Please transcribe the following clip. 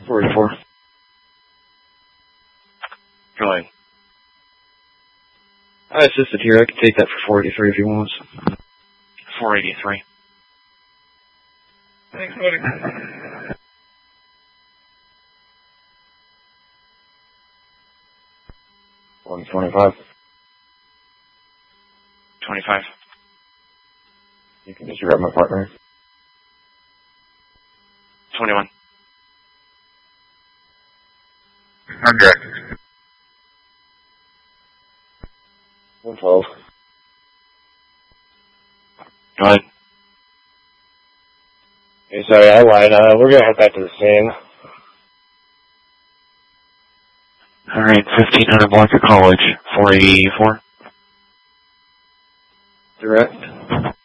484. Going. I assisted here. I can take that for 483 if you want. 483. Thanks, buddy. 125. 25. You can disregard my partner. 21. Contract. 112. Go ahead. Hey, sorry, I lied. We're gonna head back to the scene. Alright, 1500 block of college. 484. Direct.